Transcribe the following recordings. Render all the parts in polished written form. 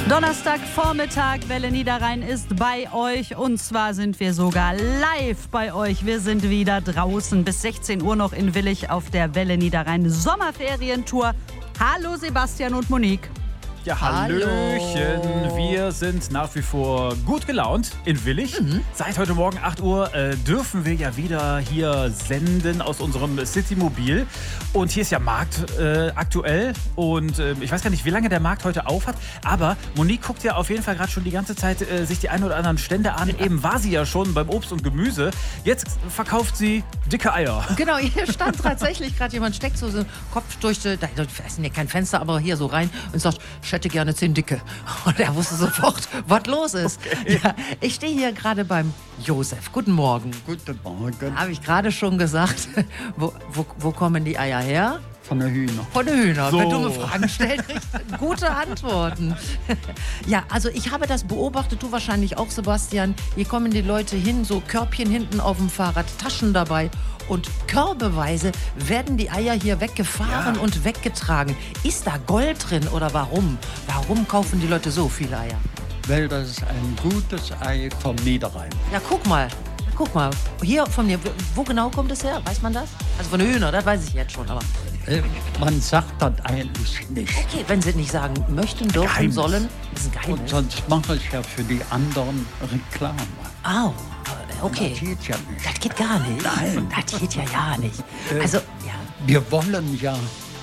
Donnerstagvormittag, Welle Niederrhein ist bei euch und zwar sind wir sogar live bei euch. Wir sind wieder draußen bis 16 Uhr noch in Willich auf der Welle Niederrhein Sommerferientour. Hallo Sebastian und Monique. Ja, hallöchen. Wir sind nach wie vor gut gelaunt in Willich. Seit heute Morgen 8 Uhr dürfen wir ja wieder hier senden aus unserem Citymobil. Und hier ist ja Markt aktuell. Und ich weiß gar nicht, wie lange der Markt heute auf hat. Aber Monique guckt ja auf jeden Fall gerade schon die ganze Zeit sich die ein oder anderen Stände an. Ja. Eben war sie ja schon beim Obst und Gemüse. Jetzt verkauft sie dicke Eier. Genau, hier stand tatsächlich gerade jemand, steckt so den Kopf durch, da ist ja kein Fenster, aber hier so rein und sagt, ich hätte gerne 10 dicke. Und er wusste sofort, was los ist. Okay. Ja, ich stehe hier gerade beim Josef. Guten Morgen. Guten Morgen. Habe ich gerade schon gesagt, wo kommen die Eier her? Von den Hühnern. Von den Hühnern. So. Wenn dumme Fragen stellst, gute Antworten. Ja, also ich habe das beobachtet, du wahrscheinlich auch, Sebastian. Hier kommen die Leute hin, so Körbchen hinten auf dem Fahrrad, Taschen dabei. Und körbeweise werden die Eier hier weggefahren und weggetragen. Ist da Gold drin oder warum? Warum kaufen die Leute so viele Eier? Weil das ist ein gutes Ei vom Niederrhein. Ja, guck mal, hier von mir, wo genau kommt es her? Weiß man das? Also von den Hühnern, das weiß ich jetzt schon, aber... Man sagt das eigentlich nicht. Okay, wenn Sie nicht sagen möchten, dürfen, Geheimnis. sollen, das ist ein Geheimnis. Und sonst mache ich ja für die anderen Reklame. Oh, okay. Das geht ja nicht. Das geht gar nicht. Nein. Das geht ja nicht. Also, ja. Wir wollen ja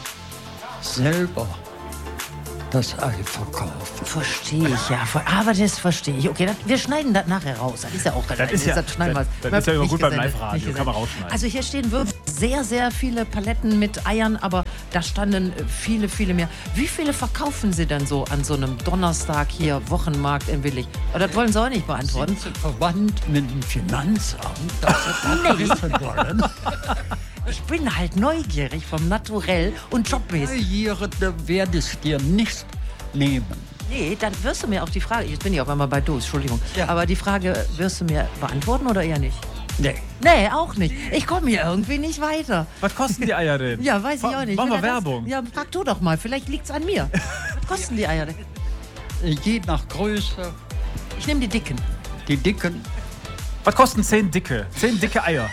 selber das Ei verkaufen. Verstehe ich, ja. Aber das verstehe ich. Okay, wir schneiden das nachher raus. Das ist ja auch ganz Das ist ja immer gut beim Live-Radio. Kann man rausschneiden. Also hier stehen wirklich sehr, sehr viele Paletten mit Eiern, aber da standen viele, viele mehr. Wie viele verkaufen Sie denn so an so einem Donnerstag hier, Wochenmarkt in Willich? Oder das wollen Sie auch nicht beantworten. Sind Sie verwandt mit dem Finanzamt, dass Sie das wissen wollen? Ich bin halt neugierig vom Naturell und jobmäßig. Neugierde werde ich dir nicht nehmen. Nee, dann wirst du mir auch die Frage, jetzt bin ich auf einmal bei du, Entschuldigung, aber die Frage wirst du mir beantworten oder eher nicht? Nee. Nee, auch nicht. Ich komme hier irgendwie nicht weiter. Was kosten die Eier denn? Ja, weiß ich auch nicht. Machen wir Werbung. Ja, frag du doch mal, vielleicht liegt's an mir. Was kosten die Eier denn? Je nach Größe. Ich nehme die dicken. Die dicken. Was kosten 10 dicke? 10 dicke Eier.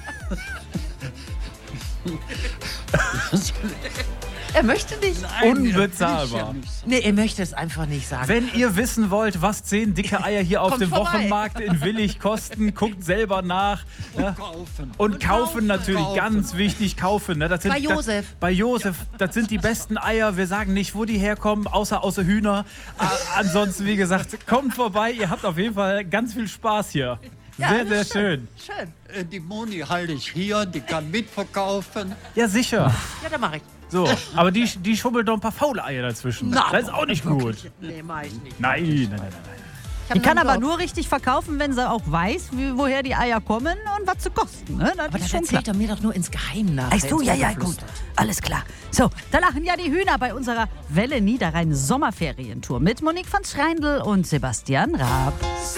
Er möchte nicht. Unbezahlbar. Nee, er möchte es einfach nicht sagen. Wenn ihr wissen wollt, was 10 dicke Eier hier auf Kommt dem vorbei. Wochenmarkt in Willich kosten, guckt selber nach. Ja? Und kaufen natürlich, ganz wichtig, kaufen. Ne? Das sind, Bei Josef. Bei Josef, das sind die besten Eier. Wir sagen nicht, wo die herkommen, außer Hühner. Ansonsten, wie gesagt, kommt vorbei. Ihr habt auf jeden Fall ganz viel Spaß hier. Ja, Sehr, das sehr ist schön. Schön. Die Moni halte ich hier, die kann mitverkaufen. Ja, sicher. Ja, dann mache ich. So, aber die schubbelt doch ein paar faule Eier dazwischen. Na, das ist auch nicht gut. Nee, mach ich nicht. Nein. Die kann aber nur richtig verkaufen, wenn sie auch weiß, woher die Eier kommen und was sie kosten. Ne? Aber ist das schon erzählt klar. er mir doch nur ins Geheim nach. Ach so, ja, gut. Alles klar. So, da lachen ja die Hühner bei unserer Welle Niederrhein Sommerferientour mit Monique von Schreindl und Sebastian Raab.